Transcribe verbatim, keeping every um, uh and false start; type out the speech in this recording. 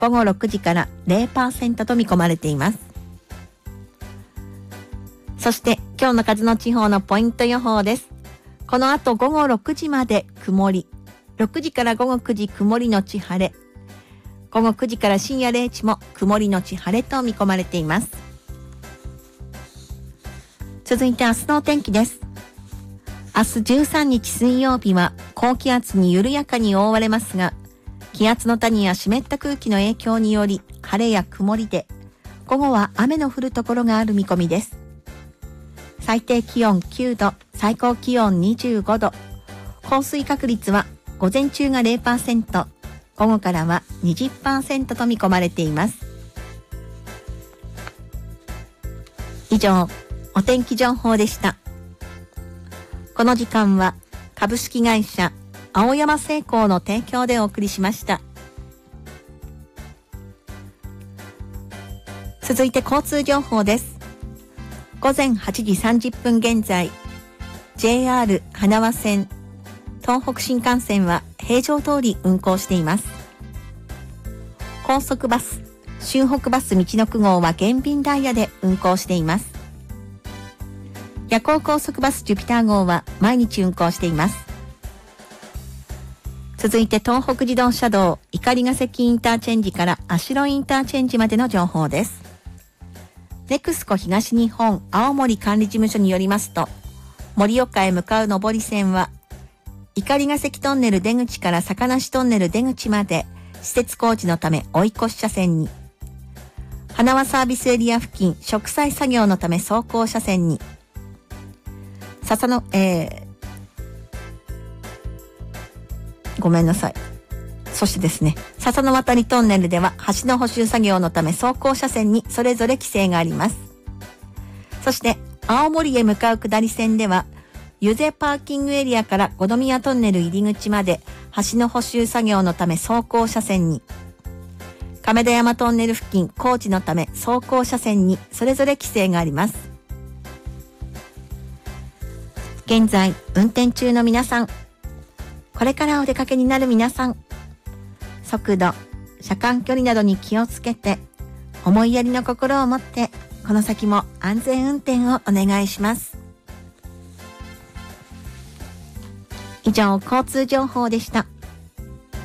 午後ろくじから ゼロパーセント と見込まれています。そして今日の数の地方のポイント予報です。この後午後ろくじまで曇り、ろくじから午後くじ曇りのち晴れ、午後くじから深夜れいじも曇りのち晴れと見込まれています。続いて明日のお天気です。明日じゅうさんにち水曜日は高気圧に緩やかに覆われますが、気圧の谷や湿った空気の影響により晴れや曇りで、午後は雨の降るところがある見込みです。最低気温きゅうど、最高気温にじゅうごど、降水確率は午前中が ゼロパーセント、午後からは にじゅっパーセント と見込まれています。以上、お天気情報でした。この時間は株式会社青山製鋼の提供でお送りしました。続いて交通情報です。午前はちじさんじゅっぷん現在、ジェイアール 花輪線、東北新幹線は平常通り運行しています。高速バス、終北バスみちのく号は減便ダイヤで運行しています。夜行高速バスジュピター号は毎日運行しています。続いて東北自動車道碇ヶ関インターチェンジから足寄インターチェンジまでの情報です。ネクスコ東日本青森管理事務所によりますと、盛岡へ向かう上り線は碇ヶ関トンネル出口から坂梨トンネル出口まで施設工事のため追い越し車線に、花輪サービスエリア付近植栽作業のため走行車線に、笹の、えー、ごめんなさい。そしてですね、笹の渡りトンネルでは橋の補修作業のため走行車線にそれぞれ規制があります。そして青森へ向かう下り線では湯瀬パーキングエリアから五宮トンネル入り口まで橋の補修作業のため走行車線に、亀田山トンネル付近工事のため走行車線にそれぞれ規制があります。現在運転中の皆さん、これからお出かけになる皆さん、速度、車間距離などに気をつけて、思いやりの心を持ってこの先も安全運転をお願いします。以上、交通情報でした。